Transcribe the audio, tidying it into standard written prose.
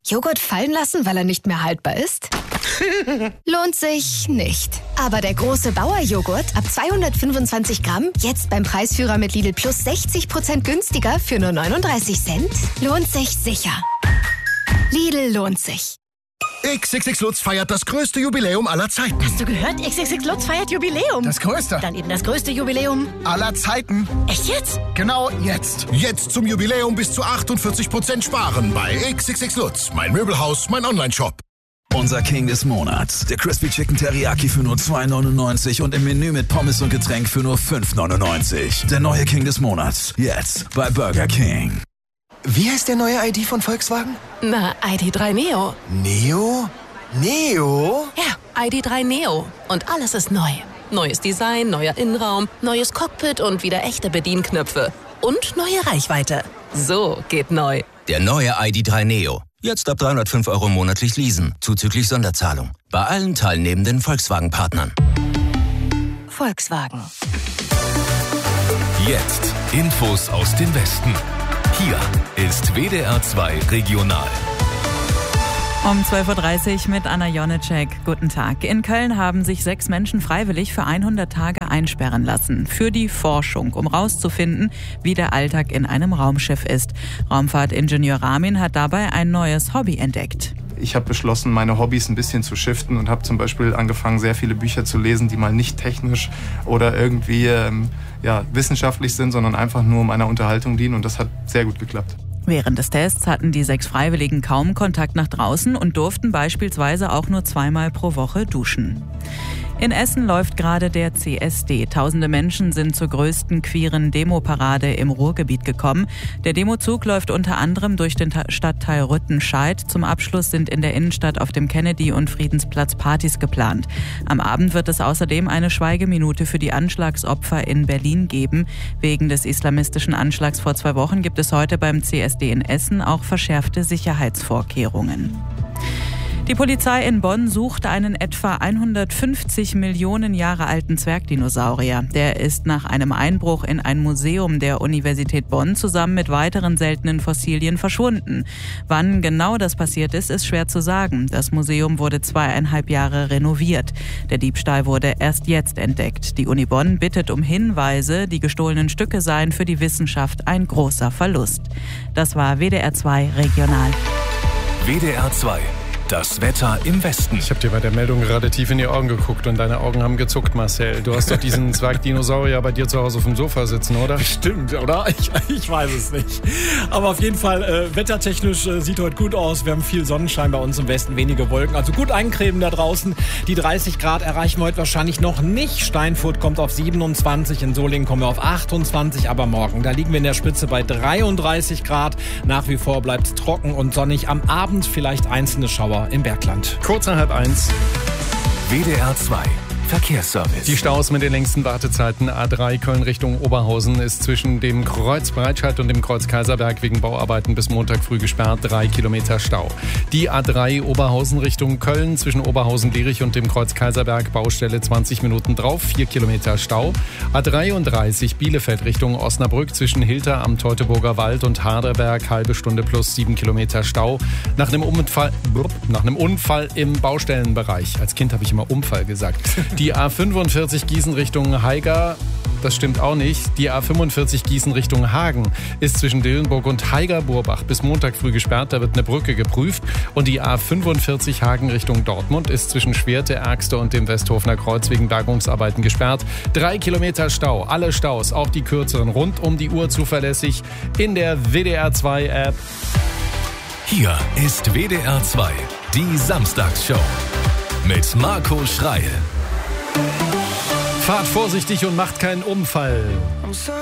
Joghurt fallen lassen, weil er nicht mehr haltbar ist? Lohnt sich nicht. Aber der große Bauer-Joghurt ab 225 Gramm, jetzt beim Preisführer mit Lidl Plus 60% günstiger für nur 39 Cent, lohnt sich sicher. Lidl lohnt sich. XXX Lutz feiert das größte Jubiläum aller Zeiten. Hast du gehört? XXX Lutz feiert Jubiläum. Das größte. Dann eben das größte Jubiläum aller Zeiten. Echt jetzt? Genau jetzt. Jetzt zum Jubiläum bis zu 48% sparen bei XXX Lutz. Mein Möbelhaus, mein Onlineshop. Unser King des Monats. Der Crispy Chicken Teriyaki für nur 2,99 und im Menü mit Pommes und Getränk für nur 5,99. Der neue King des Monats. Jetzt bei Burger King. Wie heißt der neue ID von Volkswagen? Na, ID.3 Neo. Neo? Neo? Ja, ID.3 Neo. Und alles ist neu. Neues Design, neuer Innenraum, neues Cockpit und wieder echte Bedienknöpfe. Und neue Reichweite. So geht neu. Der neue ID.3 Neo. Jetzt ab 305 € monatlich leasen, zuzüglich Sonderzahlung. Bei allen teilnehmenden Volkswagen-Partnern. Volkswagen. Jetzt Infos aus dem Westen. Hier ist WDR 2 Regional. Um 12.30 Uhr mit Anna Jonecek. Guten Tag. In Köln haben sich 6 Menschen freiwillig für 100 Tage einsperren lassen. Für die Forschung, um rauszufinden, wie der Alltag in einem Raumschiff ist. Raumfahrtingenieur Ramin hat dabei ein neues Hobby entdeckt. Ich habe beschlossen, meine Hobbys ein bisschen zu shiften und habe zum Beispiel angefangen, sehr viele Bücher zu lesen, die mal nicht technisch oder irgendwie wissenschaftlich sind, sondern einfach nur meiner Unterhaltung dienen. Und das hat sehr gut geklappt. Während des Tests hatten die 6 Freiwilligen kaum Kontakt nach draußen und durften beispielsweise auch nur 2-mal pro Woche duschen. In Essen läuft gerade der CSD. Tausende Menschen sind zur größten queeren Demoparade im Ruhrgebiet gekommen. Der Demozug läuft unter anderem durch den Stadtteil Rüttenscheid. Zum Abschluss sind in der Innenstadt auf dem Kennedy- und Friedensplatz Partys geplant. Am Abend wird es außerdem eine Schweigeminute für die Anschlagsopfer in Berlin geben. Wegen des islamistischen Anschlags vor 2 Wochen gibt es heute beim CSD in Essen auch verschärfte Sicherheitsvorkehrungen. Die Polizei in Bonn sucht einen etwa 150 Millionen Jahre alten Zwergdinosaurier. Der ist nach einem Einbruch in ein Museum der Universität Bonn zusammen mit weiteren seltenen Fossilien verschwunden. Wann genau das passiert ist schwer zu sagen. Das Museum wurde 2,5 Jahre renoviert. Der Diebstahl wurde erst jetzt entdeckt. Die Uni Bonn bittet um Hinweise. Die gestohlenen Stücke seien für die Wissenschaft ein großer Verlust. Das war WDR 2 Regional. WDR 2. Das Wetter im Westen. Ich habe dir bei der Meldung gerade tief in die Augen geguckt und deine Augen haben gezuckt, Marcel. Du hast doch diesen Zwergdinosaurier bei dir zu Hause auf dem Sofa sitzen, oder? Stimmt, oder? Ich weiß es nicht. Aber auf jeden Fall, wettertechnisch sieht heute gut aus. Wir haben viel Sonnenschein bei uns im Westen, wenige Wolken. Also gut eincremen da draußen. Die 30 Grad erreichen wir heute wahrscheinlich noch nicht. Steinfurt kommt auf 27, in Solingen kommen wir auf 28, aber morgen, da liegen wir in der Spitze bei 33 Grad. Nach wie vor bleibt es trocken und sonnig. Am Abend vielleicht einzelne Schauer im Bergland. Kurz nach 1:30. WDR 2 Verkehrsservice. Die Staus mit den längsten Wartezeiten. A3 Köln Richtung Oberhausen ist zwischen dem Kreuz Breitscheid und dem Kreuz Kaiserberg wegen Bauarbeiten bis Montag früh gesperrt. 3 Kilometer Stau. Die A3 Oberhausen Richtung Köln zwischen Oberhausen-Lierich und dem Kreuz Kaiserberg. Baustelle 20 Minuten drauf. 4 Kilometer Stau. A33 Bielefeld Richtung Osnabrück zwischen Hilter am Teutoburger Wald und Harderberg. Halbe Stunde plus 7 Kilometer Stau. Nach einem Unfall im Baustellenbereich. Als Kind habe ich immer Unfall gesagt. Die A45 Gießen Richtung Haiger, das stimmt auch nicht. Die A45 Gießen Richtung Hagen ist zwischen Dillenburg und Haiger-Burbach bis Montag früh gesperrt. Da wird eine Brücke geprüft. Und die A45 Hagen Richtung Dortmund ist zwischen Schwerte, Ergste und dem Westhofener Kreuz wegen Bergungsarbeiten gesperrt. 3 Kilometer Stau. Alle Staus, auch die kürzeren, rund um die Uhr zuverlässig in der WDR 2 App. Hier ist WDR 2, die Samstagsshow mit Marco Schreil. Fahrt vorsichtig und macht keinen Unfall.